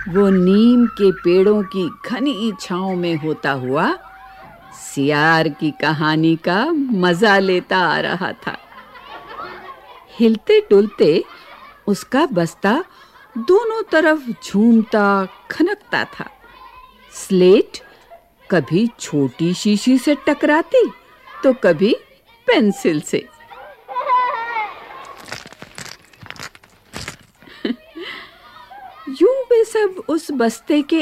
वो नीम के पेड़ों की घनी छांव में होता हुआ सियार की कहानी का मजा लेता आ रहा था। हिलते डुलते उसका बस्ता दोनों तरफ झूमता खनकता था। स्लेट कभी छोटी शीशी से टकराती तो कभी पेंसिल से। यूं वे सब उस बस्ते के